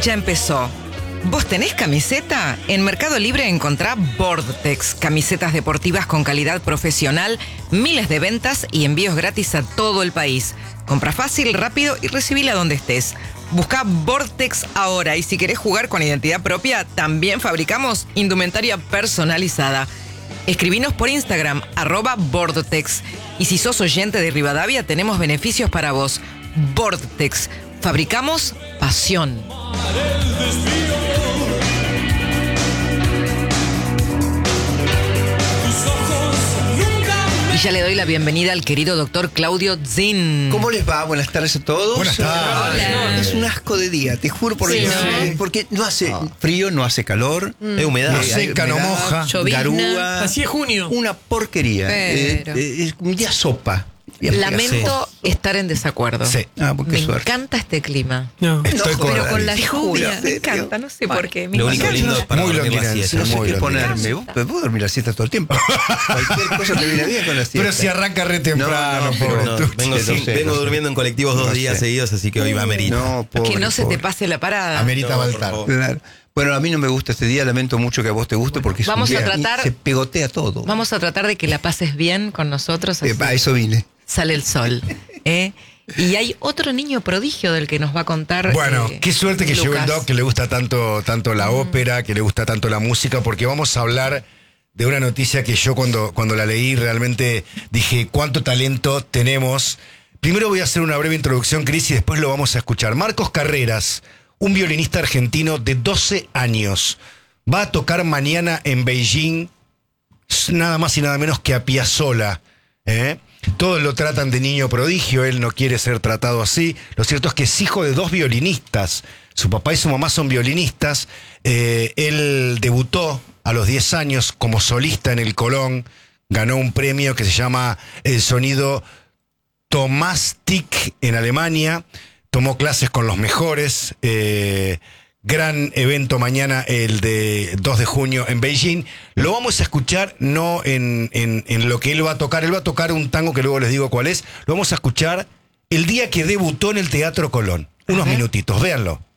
ya empezó. ¿Vos tenés camiseta? En Mercado Libre encontrá Vortex, camisetas deportivas con calidad profesional, miles de ventas y envíos gratis a todo el país. Compra fácil, rápido y recibila donde estés. Busca Vortex ahora y si querés jugar con identidad propia, también fabricamos indumentaria personalizada. Escribinos por Instagram, @Vortex. Y si sos oyente de Rivadavia, tenemos beneficios para vos. Vortex. Fabricamos pasión. Y ya le doy la bienvenida al querido doctor Claudio Zin. ¿Cómo les va? Buenas tardes a todos. Buenas tardes. Hola. Es un asco de día, te juro por Dios. ¿no? Porque no hace frío, no hace calor. Es humedad. No hay seca, no humedad, moja. Llovizna. Garúa. Así es junio. Una porquería. Pero- Es un día sopa. Lamento estar en desacuerdo. Sí. Ah, pues qué Me suerte. encanta este clima. No. Estoy No, con Pero con la Te juro, lluvia. ¿en Me serio? encanta, no sé por qué. Lo único lindo es para Muy dormir la longiranza. siesta. No sé Muy qué longiranza. ponerme. Vos puedo dormir la siesta todo el tiempo. Cualquier cosa te viene bien con la siesta. Pero si arranca re temprano, No, pobre No, Tucci. vengo no sé, vengo no sé. durmiendo en colectivos 2 No días sé. seguidos, así que hoy va a merita. No, pobre, Que no se pobre. te pase la parada. Amerita No, por Baltar. favor. Claro. Bueno, a mí no me gusta este día, lamento mucho que a vos te guste porque es Vamos un a día tratar- y se pegotea todo. Vamos a tratar de que la pases bien con nosotros. Así A eso vine. sale el sol. Y hay otro niño prodigio del que nos va a contar. Bueno, qué suerte que llegó el Lucas. doc, que le gusta tanto la ópera, que le gusta tanto la música, porque vamos a hablar de una noticia que yo cuando la leí realmente dije, ¿cuánto talento tenemos? Primero voy a hacer una breve introducción, Cris, y después lo vamos a escuchar. Marcos Carreras, un violinista argentino de 12 años, va a tocar mañana en Beijing, nada más y nada menos que a Piazzolla, ¿eh? Todos lo tratan de niño prodigio, él no quiere ser tratado así. Lo cierto es que es hijo de 2 violinistas. Su papá y su mamá son violinistas. Él debutó a los 10 años como solista en el Colón. Ganó un premio que se llama El Sonido Thomastik en Alemania. Tomó clases con los mejores. Gran evento mañana, el de 2 de junio en Beijing. Lo vamos a escuchar no en lo que él va a tocar. Él va a tocar un tango que luego les digo cuál es. Lo vamos a escuchar el día que debutó en el Teatro Colón. Unos minutitos, véanlo.